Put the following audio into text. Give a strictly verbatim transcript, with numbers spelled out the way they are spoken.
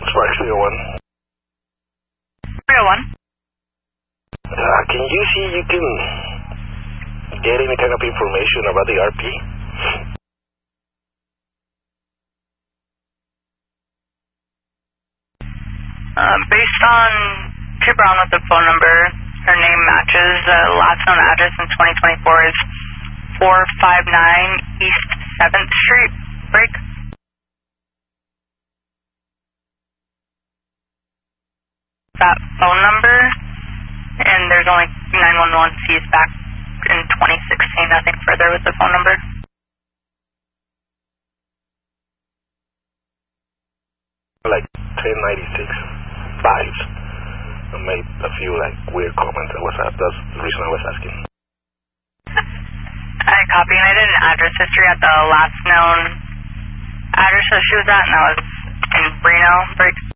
Spark three oh one. three oh one. Uh, can you see you can get any kind of information about the R P? Uh, based on Trooper Brown with the phone number, her name matches. Uh, last known address in twenty twenty-four is four five nine East seventh Street, break. That phone number, and there's only nine one one C's back in twenty sixteen, nothing further with the phone number. Like ten ninety-six fives. I made a few like weird comments. I was that's the reason I was asking. I copy, and I did an address history at the last known address that she was at, and that was in Breno, break.